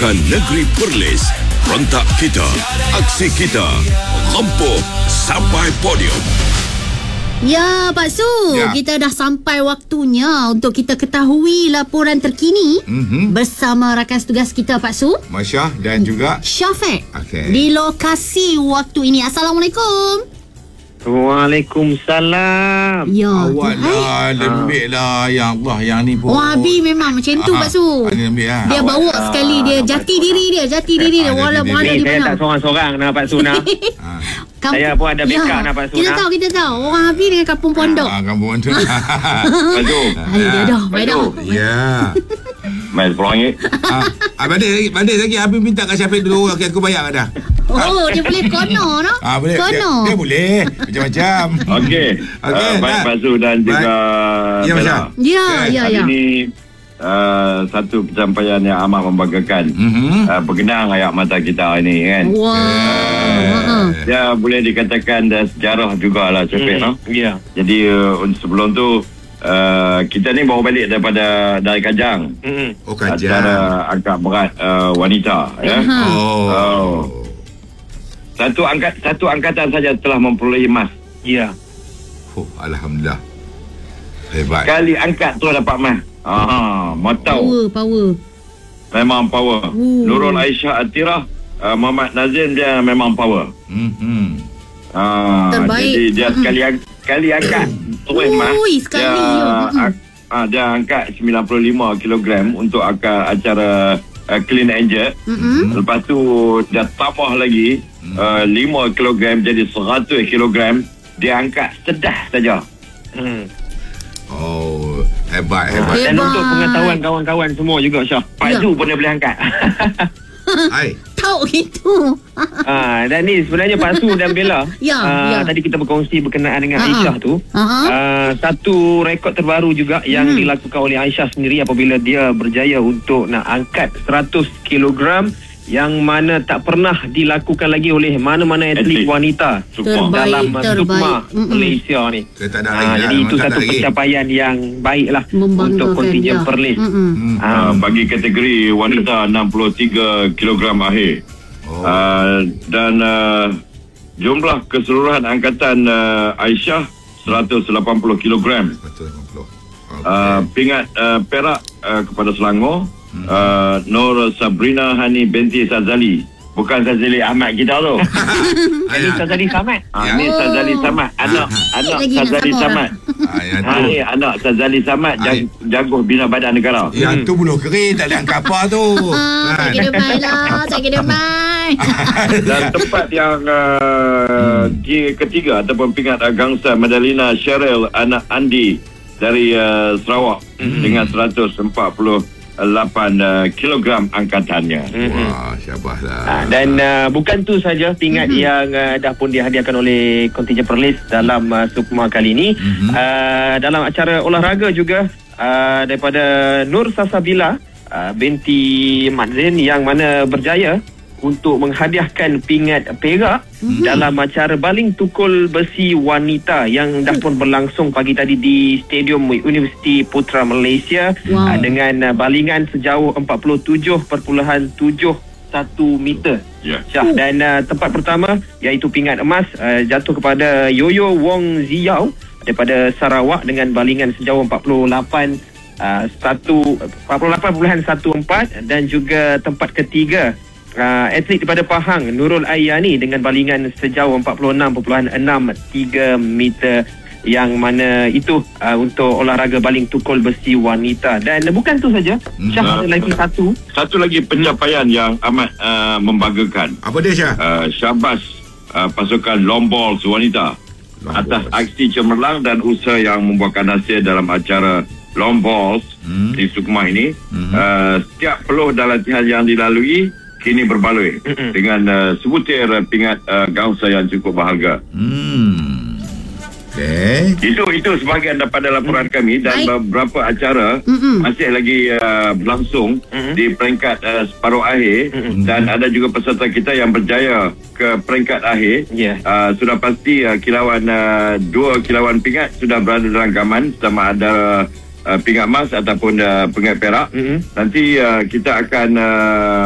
Pasukan Negeri Perlis, rentak kita, aksi kita, gempuh sampai podium. Ya, Pak Su, kita dah sampai waktunya untuk kita ketahui laporan terkini bersama rakan tugas kita, Pak Su, Masya dan juga Syafiq, okay, di lokasi waktu ini. Assalamualaikum. Waalaikumsalam. Ya, awak dah lembik lah. Ya Allah, yang ni pun Wahabi memang macam tu, Pak Su. Ini lembik lah. Dia bawa sekali, dia jati diri dia walaupun ada di Saya mana. tak seorang-seorang nak Pak Suna. Saya pun ada backup nak Pak Suna. Kita tahu orang Wahabi dengan kampung pondok. Kampung pondok. Pak Su. Dia dah, baik dah. Ya. Main RM10. Balik lagi. Habis minta kat Syafiq dulu. Okay, aku bayar dah. Oh, dia boleh kono, no? Boleh. Dia boleh. Macam-macam. Okey. Baik Pak Su dan juga Ya, Masya. Ya. Hari ini satu pencapaian yang amat membanggakan. Berkenang ayat mata kita ini kan. Wah. Dia boleh dikatakan sejarah jugalah Syafiq, no? Ya. Jadi sebelum tu kita ni bawa balik dari Kajang. Oh, Kajang. Acara angkat berat wanita, ya. Satu angkatan saja telah memperolehi emas. Ya. Oh, alhamdulillah. Hebat. Kali angkat tu dapat emas. Matau. Power. Memang power. Nurul Aisyah Atirah, Muhammad Nazim, dia memang power. Terbaik. Jadi dia sekali angkat terus emas. Sekali. Dia angkat 95 kg untuk acara Clean and Jerk. Lepas tu dia tambah lagi 5 kg jadi 100 kg. Dia angkat sedah saja. Oh, hebat. Dan untuk pengetahuan kawan-kawan semua juga, Syah, Pak Zu pun dia boleh angkat. Hai. Tahu gitu. Dan ni sebenarnya Pak Su dan Bella. Tadi kita berkongsi berkenaan dengan Aisyah tu. Satu rekod terbaru juga yang dilakukan oleh Aisyah sendiri apabila dia berjaya untuk nak angkat 100 kg yang mana tak pernah dilakukan lagi oleh mana-mana atlet wanita dalam Sukma Malaysia ni. Jadi itu satu pencapaian yang baiklah untuk kontingen Perlis. Bagi kategori wanita 63 kg akhir. Dan jumlah keseluruhan angkatan Aisyah 180 kg. 180. Pingat perak kepada Selangor, Nur Sabrina Hani binti Sazali. Bukan Sazali Ahmad kita tu. Ini Sazali Samad. Ini Sazali Samad. Anak Sazali Samad. Ini anak Sazali Samad, jago Bina Badan Negara. Yang tu buluh kering, tak ada angkat apa tu. Tak kira mai. Dan tempat yang ketiga ataupun pingat gangsa Madalina Cheryl anak Andi dari Sarawak dengan 148 kilogram angkatannya. Wah, syabaslah. Dan bukan tu saja pingat yang dah pun dihadiahkan oleh kontingen Perlis dalam Sukma kali ini. Dalam acara olahraga juga daripada Nur Sasabila binti Madzin yang mana berjaya untuk menghadiahkan pingat perak dalam acara baling tukul besi wanita yang dah pun berlangsung pagi tadi di Stadium Universiti Putra Malaysia dengan balingan sejauh 47.71 meter. Dan tempat pertama iaitu pingat emas jatuh kepada Yoyo Wong Ziau daripada Sarawak dengan balingan sejauh 48.14 dan juga tempat ketiga atlet daripada Pahang Nurul Ayani dengan balingan sejauh 46.63 meter, yang mana itu untuk olahraga baling tukul besi wanita. Dan bukan tu saja, Syah, ada lagi satu lagi pencapaian yang amat membanggakan. Apa dia, Syah? Syabas pasukan long balls wanita atas aksi cemerlang dan usaha yang membuahkan hasil dalam acara long balls di Sukma ini. Setiap peluh dan latihan yang dilalui kini berbaloi dengan sebutir pingat gangsa yang cukup berharga. Itu sebahagian daripada laporan kami, dan beberapa acara masih lagi berlangsung di peringkat separuh akhir, dan ada juga peserta kita yang berjaya ke peringkat akhir. Sudah pasti kilauan 2 kilauan pingat sudah berada dalam rangkaman, sama ada pingat emas ataupun pingat perak. Nanti kita akan